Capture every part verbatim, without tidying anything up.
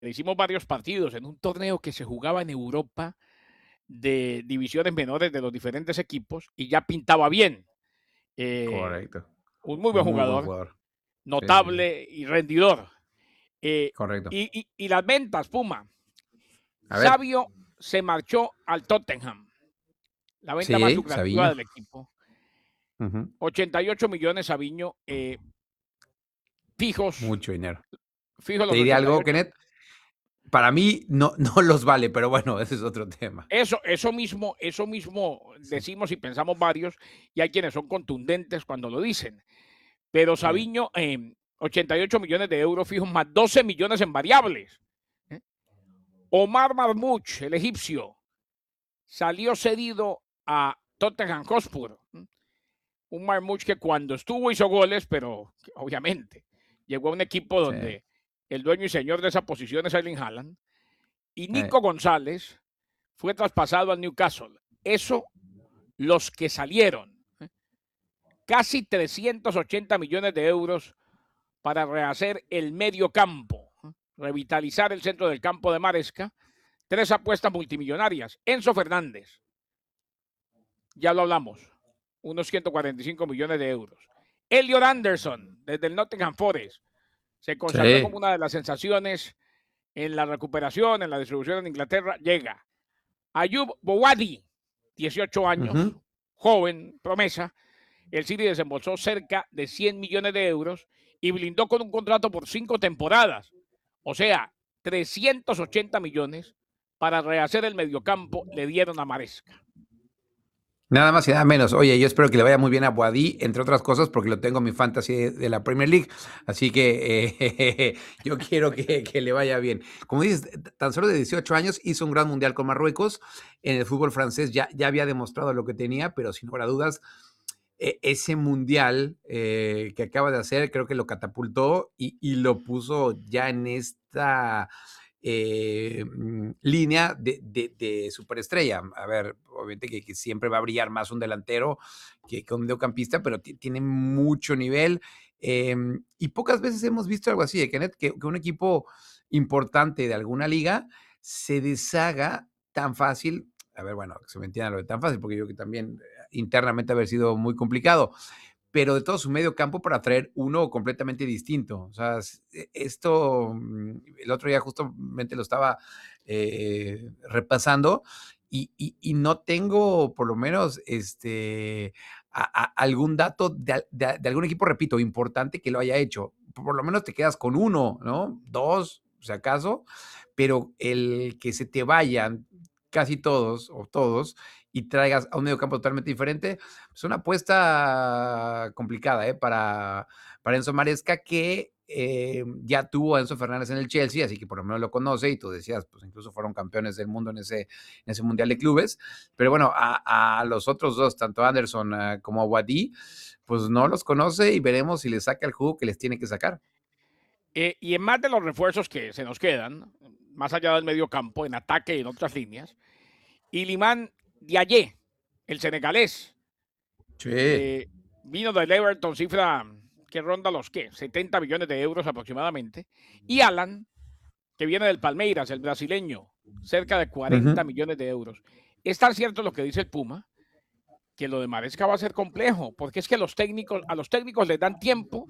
hicimos varios partidos en un torneo que se jugaba en Europa de divisiones menores de los diferentes equipos y ya pintaba bien. Eh, Correcto. un muy buen Muy buen jugador, jugador. Sí, sí, sí. notable y rendidor. Eh, Correcto. y, y, y las ventas, Puma. A ver. Sabio se marchó al Tottenham, la venta más Sí, lucrativa Savinho. del equipo. Ujú. ochenta y ocho millones Savinho, eh, fijos, Mucho dinero. fijos Te los diré ochenta y algo, ocho. Kenneth, para mí no no los vale, pero bueno, ese es otro tema. Eso, eso mismo, eso mismo Sí, decimos y pensamos varios, y hay quienes son contundentes cuando lo dicen. Pero sí. Savinho, eh, ochenta y ocho millones de euros fijos más doce millones en variables. ¿eh? Omar Marmouch, el egipcio, salió cedido a Tottenham Hotspur. ¿eh? Un Marmouch que cuando estuvo hizo goles, pero obviamente llegó a un equipo Sí, donde el dueño y señor de esa posición es Erling Haaland. Y eh, Nico González fue traspasado al Newcastle. Eso, los que salieron. ¿eh? Casi trescientos ochenta millones de euros para rehacer el medio campo, ¿eh? Revitalizar el centro del campo de Maresca. Tres apuestas multimillonarias. Enzo Fernández, ya lo hablamos, unos ciento cuarenta y cinco millones de euros. Elliot Anderson, desde el Nottingham Forest, se consagró sí. como una de las sensaciones en la recuperación, en la distribución en Inglaterra. Llega Ayub Bowadi, dieciocho años, Ujú. joven, promesa. El City desembolsó cerca de cien millones de euros y blindó con un contrato por cinco temporadas. O sea, trescientos ochenta millones para rehacer el mediocampo le dieron a Maresca. Nada más y nada menos. Oye, yo espero que le vaya muy bien a Boadí, entre otras cosas, porque lo tengo en mi fantasy de, de la Premier League. Así que eh, yo quiero que, que, le vaya bien. Como dices, tan solo de dieciocho años hizo un gran mundial con Marruecos. En el fútbol francés ya, ya había demostrado lo que tenía, pero sin lugar a dudas, eh, ese mundial eh, que acaba de hacer, creo que lo catapultó y, y lo puso ya en esta eh, línea de, de, de, superestrella. A ver, obviamente que, que, siempre va a brillar más un delantero que, que un mediocampista, pero tiene mucho nivel. Eh, y pocas veces hemos visto algo así, ¿eh, Kenneth? Que, que un equipo importante de alguna liga se deshaga tan fácil. A ver, bueno, que se me entienda lo de tan fácil, porque yo que también internamente haber sido muy complicado, pero de todo su medio campo para traer uno completamente distinto. O sea, esto, el otro día justamente lo estaba eh, repasando y, y, y, no tengo por lo menos este, a, a, algún dato de, de, de algún equipo, repito, importante que lo haya hecho. Por lo menos te quedas con uno, ¿no? Dos, si acaso, pero el que se te vayan casi todos o todos y traigas a un medio campo totalmente diferente, es una apuesta complicada ¿eh? para, para Enzo Maresca, que eh, ya tuvo a Enzo Fernández en el Chelsea, así que por lo menos lo conoce, y tú decías, pues incluso fueron campeones del mundo en ese, en ese Mundial de Clubes, pero bueno, a, a los otros dos, tanto Anderson uh, como a Wadi, pues no los conoce y veremos si les saca el jugo que les tiene que sacar. Eh, y en más de los refuerzos que se nos quedan, más allá del medio campo, en ataque y en otras líneas, Iliman Diaye, el senegalés, Sí. eh, vino del Everton, cifra que ronda los ¿qué? setenta millones de euros aproximadamente. Y Alan, que viene del Palmeiras, el brasileño, cerca de cuarenta Uh-huh. millones de euros. Es tan cierto lo que dice el Puma, que lo de Maresca va a ser complejo, porque es que los técnicos, a los técnicos les dan tiempo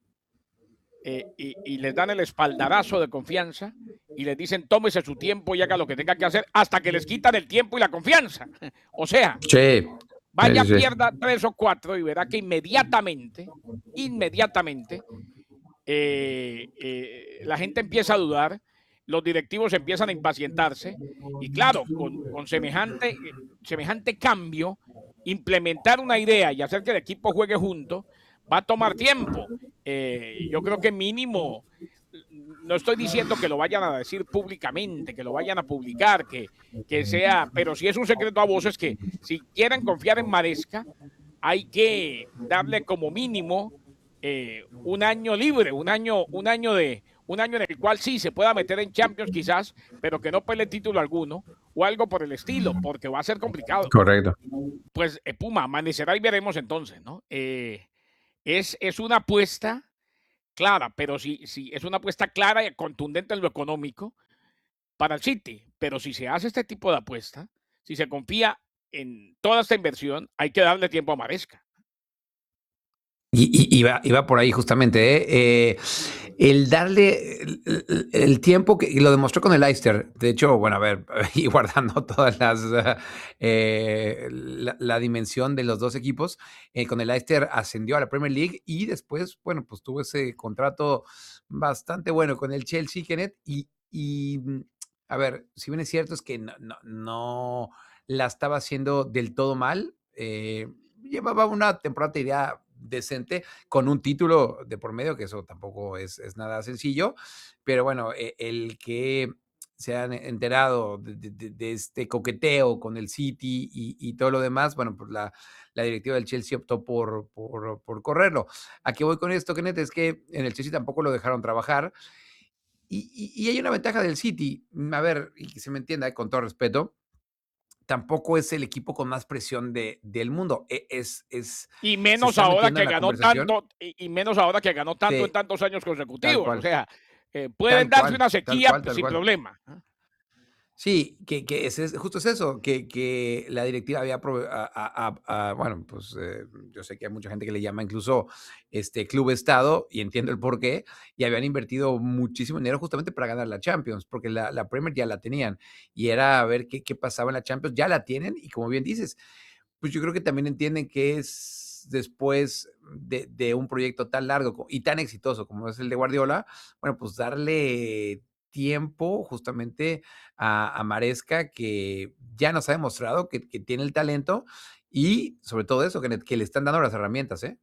eh, y, y les dan el espaldarazo de confianza y les dicen tómese su tiempo y haga lo que tenga que hacer hasta que les quitan el tiempo y la confianza. O sea, Sí. vaya, Sí, sí, sí. pierda tres o cuatro y verá que inmediatamente, inmediatamente, eh, eh, la gente empieza a dudar, los directivos empiezan a impacientarse y claro, con, con semejante, semejante cambio, implementar una idea y hacer que el equipo juegue junto va a tomar tiempo. Eh, yo creo que mínimo, no estoy diciendo que lo vayan a decir públicamente, que lo vayan a publicar, que, que sea, pero sí es un secreto a voces que si quieren confiar en Maresca, hay que darle como mínimo eh, un año libre, un año, un año de, un año en el cual sí se pueda meter en Champions quizás, pero que no pelee título alguno o algo por el estilo, porque va a ser complicado. Correcto. Pues eh, Puma, amanecerá y veremos entonces, ¿no? Eh, es, es una apuesta clara, pero si, si es una apuesta clara y contundente en lo económico para el City. Pero si se hace este tipo de apuesta, si se confía en toda esta inversión, hay que darle tiempo a Maresca. Y, y, y, va, y va por ahí justamente, ¿eh? Eh, el darle el, el, el tiempo que y lo demostró con el Leicester. De hecho, bueno, a ver, y guardando todas las eh, la, la dimensión de los dos equipos, eh, con el Leicester ascendió a la Premier League y después, bueno, pues tuvo ese contrato bastante bueno con el Chelsea, Kenneth, y, y a ver, si bien es cierto es que no, no, no la estaba haciendo del todo mal, eh, llevaba una temporada, te diría, decente, con un título de por medio, que eso tampoco es, es nada sencillo, pero bueno, eh, el que se han enterado de, de, de, este coqueteo con el City y, y todo lo demás, bueno, pues la, la directiva del Chelsea optó por, por, por correrlo. ¿A qué voy con esto, Kenneth? Es que en el Chelsea tampoco lo dejaron trabajar, y, y, y hay una ventaja del City, a ver, y que se me entienda, eh, con todo respeto, tampoco es el equipo con más presión de, del mundo. Es, es, y se menos están ahora metiendo que en la ganó conversación. tanto, y, y menos ahora que ganó tanto Sí, en tantos años tal consecutivos. O cual, sea, eh, tal pueden darse cual, una tal sequía cual, tal sin cual. problema. Sí, que, que es, es- justo es eso, que, que la directiva había, aprove- a- a- a- a- bueno, pues eh, yo sé que hay mucha gente que le llama incluso este club estado, y entiendo el por qué, y habían invertido muchísimo dinero justamente para ganar la Champions, porque la, la Premier ya la tenían, y era a ver qué, qué pasaba en la Champions, ya la tienen, y como bien dices, pues yo creo que también entienden que es después de, de un proyecto tan largo co- y tan exitoso como es el de Guardiola, bueno, pues darle tiempo justamente a, a Maresca, que ya nos ha demostrado que, que tiene el talento y sobre todo eso, que, le- que le están dando las herramientas, ¿eh?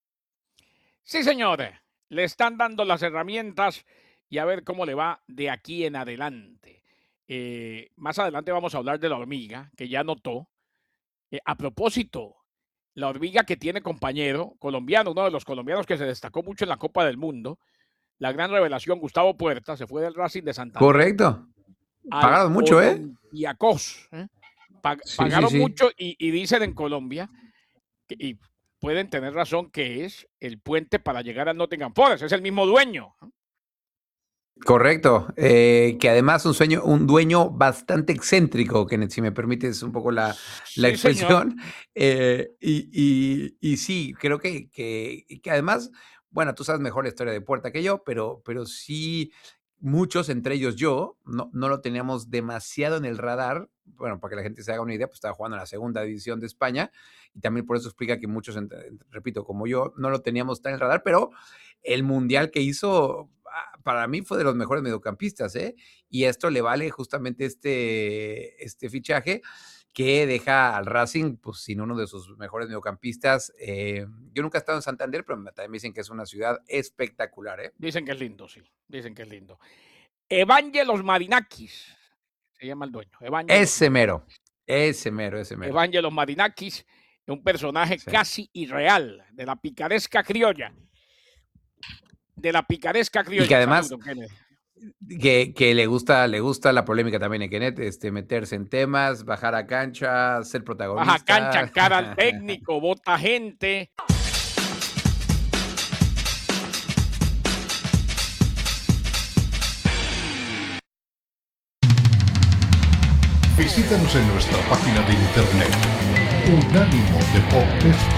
Sí, señores, le están dando las herramientas y a ver cómo le va de aquí en adelante. Eh, más adelante vamos a hablar de la hormiga, que ya notó. Eh, a propósito, la hormiga que tiene compañero colombiano, uno de los colombianos que se destacó mucho en la Copa del Mundo, la gran revelación, Gustavo Puerta, se fue del Racing de Santander Correcto. al Pagaron mucho, ¿eh? Olympiacos. ¿eh? Pag- Sí, sí, pagaron sí. mucho y, y dicen en Colombia, que, y pueden tener razón, que es el puente para llegar al Nottingham Forest, es el mismo dueño. ¿eh? Correcto, eh, que además un sueño, un dueño bastante excéntrico, Kenneth, si me permites un poco la, la Sí, señor. expresión, eh, y, y, y sí, creo que, que, que además, bueno, tú sabes mejor la historia de Puerta que yo, pero, pero sí, muchos, entre ellos yo, no, no lo teníamos demasiado en el radar. Bueno, para que la gente se haga una idea, pues estaba jugando en la segunda división de España, y también por eso explica que muchos, entre- repito, como yo, no lo teníamos tan en el radar, pero el mundial que hizo, ah, para mí fue de los mejores mediocampistas, ¿eh? Y esto le vale justamente este, este fichaje que deja al Racing pues, sin uno de sus mejores mediocampistas. Eh, yo nunca he estado en Santander, pero también me dicen que es una ciudad espectacular, ¿eh? Dicen que es lindo, sí. Dicen que es lindo. Evangelos Marinakis, se llama el dueño. Evangelos Ese Marinakis. mero, ese mero, ese mero. Evangelos Marinakis, un personaje Sí. casi irreal, de la picaresca criolla. De la picaresca criolla. Y que además, Salud, Kennedy. que, que le gusta, le gusta la polémica también en Kenneth, este, meterse en temas, bajar a cancha, ser protagonista. Baja cancha, cara al técnico, bota gente. Visítanos en nuestra página de internet unánimo deportes